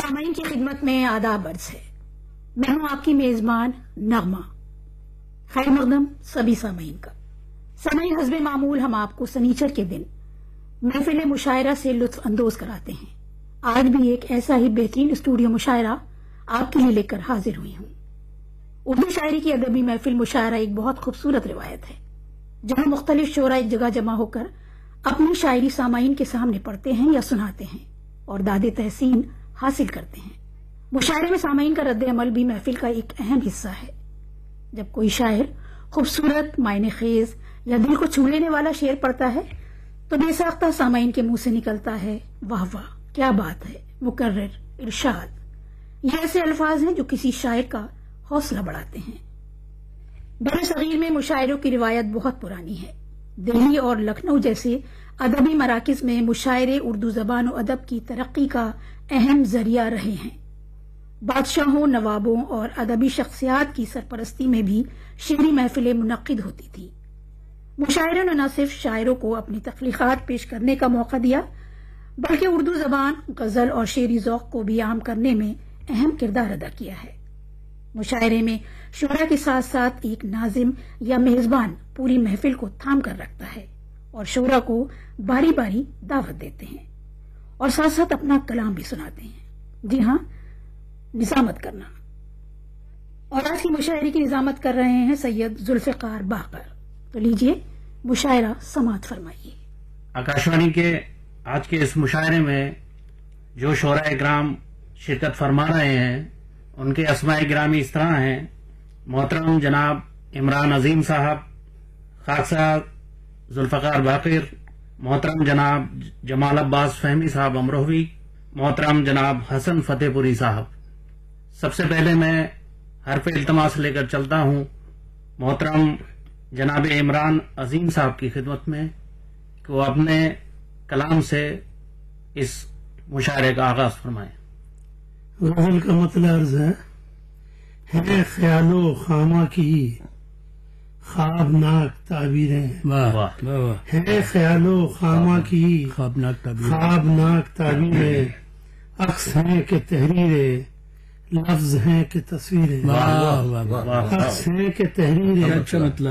سامعین کی خدمت میں آداب عرض ہے. میں ہوں آپ کی میزبان نغمہ. خیر مقدم سبھی سامعین کا. سامعین، حسب معمول ہم آپ کو سنیچر کے دن محفل مشاعرہ سے لطف اندوز کراتے ہیں. آج بھی ایک ایسا ہی بہترین اسٹوڈیو مشاعرہ آپ کے لیے لے کر حاضر ہوئی ہوں. اردو شاعری کی ادبی محفل مشاعرہ ایک بہت خوبصورت روایت ہے جہاں مختلف شعراء ایک جگہ جمع ہو کر اپنی شاعری سامعین کے سامنے پڑھتے ہیں یا سناتے ہیں اور داد تحسین حاصل کرتے ہیں. مشاعرے میں سامعین کا رد عمل بھی محفل کا ایک اہم حصہ ہے. جب کوئی شاعر خوبصورت، معنی خیز یا دل کو چھو لینے والا شعر پڑھتا ہے تو بے ساختہ سامعین کے منہ سے نکلتا ہے واہ واہ، کیا بات ہے، مکرر، ارشاد. یہ ایسے الفاظ ہیں جو کسی شاعر کا حوصلہ بڑھاتے ہیں. بر صغیر میں مشاعروں کی روایت بہت پرانی ہے. دہلی اور لکھنؤ جیسے ادبی مراکز میں مشاعرے اردو زبان و ادب کی ترقی کا اہم ذریعہ رہے ہیں. بادشاہوں، نوابوں اور ادبی شخصیات کی سرپرستی میں بھی شعری محفلیں منعقد ہوتی تھی. مشاعروں نے نہ صرف شاعروں کو اپنی تخلیقات پیش کرنے کا موقع دیا بلکہ اردو زبان، غزل اور شعری ذوق کو بھی عام کرنے میں اہم کردار ادا کیا ہے. مشاعرے میں شعراء کے ساتھ ساتھ ایک ناظم یا میزبان پوری محفل کو تھام کر رکھتا ہے اور شعراء کو باری باری دعوت دیتے ہیں اور ساتھ ساتھ اپنا کلام بھی سناتے ہیں. جی ہاں، نظامت کرنا. اور آج کی مشاعرے کی نظامت کر رہے ہیں سید ذوالفقار باقر. تو لیجئے مشاعرہ سماعت فرمائیے. آکاشوانی کے آج کے اس مشاعرے میں جو شعراء کرام شرکت فرما رہے ہیں ان کے اسماء گرامی اس طرح ہیں: محترم جناب عمران عظیم صاحب، خاکسار ذوالفقار باقر، محترم جناب جمال عباس فہمی صاحب امروہوی، محترم جناب حسن فتح پوری صاحب. سب سے پہلے میں حرف التماس لے کر چلتا ہوں محترم جناب عمران عظیم صاحب کی خدمت میں کہ وہ اپنے کلام سے اس مشاعرے کا آغاز فرمائیں. غزل کا مطلع عرض ہے خیال و خامہ کی خوابناک تعبیریں. ہے خیال و خامہ کی خوابناک تعبیریں، عکس ہیں کہ تحریریں، لفظ ہیں کہ تصویریں. عکس ہیں کہ تحریریں،